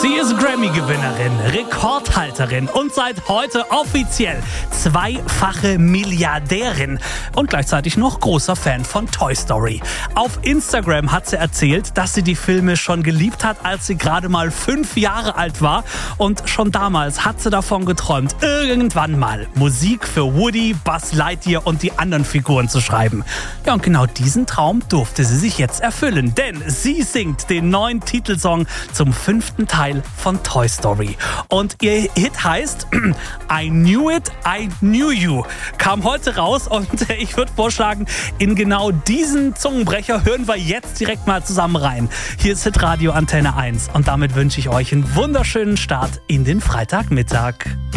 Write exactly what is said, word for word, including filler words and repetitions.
Sie ist Grammy-Gewinnerin, Rekordhalterin und seit heute offiziell zweifache Milliardärin und gleichzeitig noch großer Fan von Toy Story. Auf Instagram hat sie erzählt, dass sie die Filme schon geliebt hat, als sie gerade mal fünf Jahre alt war. Und schon damals hat sie davon geträumt, irgendwann mal Musik für Woody, Buzz Lightyear und die anderen Figuren zu schreiben. Ja, und genau diesen Traum durfte sie sich jetzt erfüllen, denn sie singt den neuen Titelsong zum fünften Teil von Toy Story. Und ihr Hit heißt I Knew It, I Knew You. Kam heute raus und ich würde vorschlagen, in genau diesen Zungenbrecher hören wir jetzt direkt mal zusammen rein. Hier ist Hitradio Antenne eins und damit wünsche ich euch einen wunderschönen Start in den Freitagmittag.